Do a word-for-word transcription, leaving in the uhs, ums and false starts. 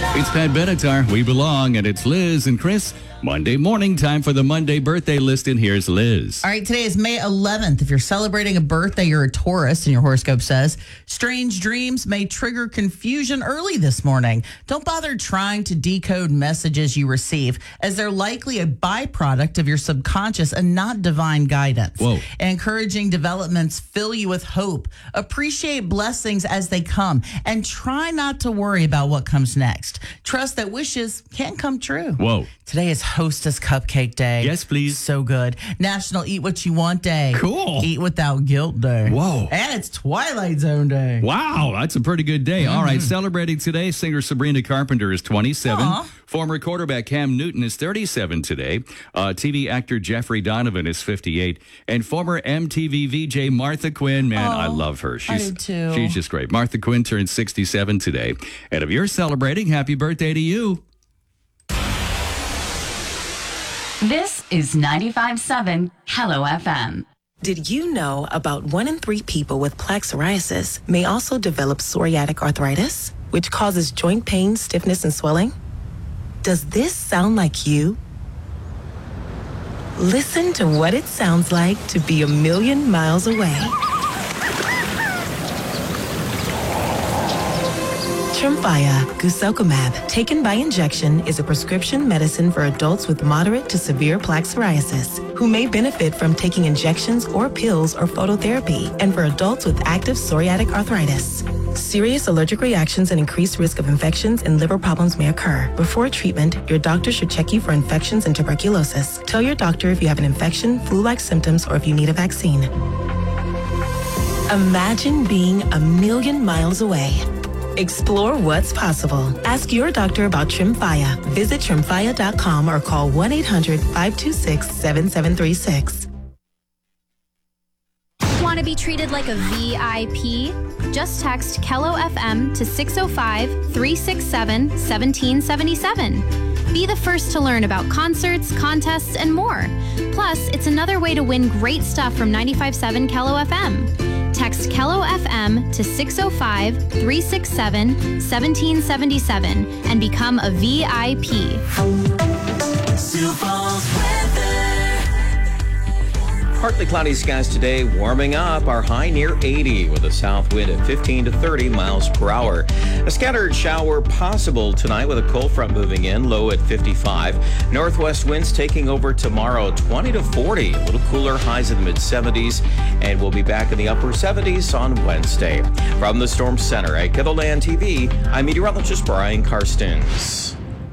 It's Pat Benatar. We belong, and it's Liz and Chris. Monday morning, time for the Monday birthday list, and here's Liz. All right, today is May eleventh. If you're celebrating a birthday, you're a Taurus, and your horoscope says, strange dreams may trigger confusion early this morning. Don't bother trying to decode messages you receive, as they're likely a byproduct of your subconscious and not divine guidance. Whoa. Encouraging developments fill you with hope. Appreciate blessings as they come, and try not to worry about what comes next. Trust that wishes can come true. Whoa. Today is Hostess Cupcake Day. Yes, please. So good. National Eat What You Want Day. Cool. Eat Without Guilt Day. Whoa. And it's Twilight Zone Day. Wow, that's a pretty good day. Mm-hmm. All right, celebrating today, singer Sabrina Carpenter is twenty-seven. Aww. Former quarterback Cam Newton is thirty-seven today. Uh, T V actor Jeffrey Donovan is fifty-eight. And former M T V V J Martha Quinn, man, Oh, I love her. She's, I do too. She's just great. Martha Quinn turned sixty-seven today. And if you're celebrating, happy birthday to you. This is ninety-five point seven Hello F M. Did you know about one in three people with plaque psoriasis may also develop psoriatic arthritis, which causes joint pain, stiffness, and swelling? Does this sound like you? Listen to what it sounds like to be a million miles away. Tremfya guselkumab, taken by injection, is a prescription medicine for adults with moderate to severe plaque psoriasis who may benefit from taking injections or pills or phototherapy, and for adults with active psoriatic arthritis. Serious allergic reactions and increased risk of infections and liver problems may occur. Before treatment, your doctor should check you for infections and tuberculosis. Tell your doctor if you have an infection, flu-like symptoms, or if you need a vaccine. Imagine being a million miles away. Explore what's possible. Ask your doctor about Tremfya. Visit tremfya dot com or call one eight hundred, five two six, seven seven three six. Want to be treated like a V I P? Just text Kello F M to six oh five, three six seven, one seven seven seven. Be the first to learn about concerts, contests, and more. Plus, it's another way to win great stuff from ninety-five point seven Kello F M. Text Kello F M to six oh five, three six seven, one seven seven seven and become a V I P. Sioux Falls weather. Partly cloudy skies today, warming up. Our high near eighty with a south wind at fifteen to thirty miles per hour. A scattered shower possible tonight with a cold front moving in, low at fifty-five. Northwest winds taking over tomorrow, twenty to forty. A little cooler, highs in the mid seventies, and we'll be back in the upper seventies on Wednesday. From the Storm Center at Kettleland T V, I'm meteorologist Brian Karstens.